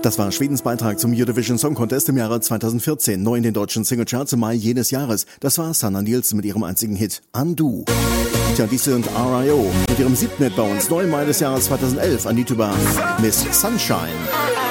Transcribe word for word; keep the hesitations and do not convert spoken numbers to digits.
Das war Schwedens Beitrag zum Eurovision Song Contest im Jahre zweitausendvierzehn, neu in den deutschen Singlecharts im Mai jedes Jahres. Das war Sanna Nielsen mit ihrem einzigen Hit Undo. Tja, dies sind R I O mit ihrem siebten Hit bei uns, neu im Mai des Jahres zweitausendelf, Anituba, Miss Sunshine.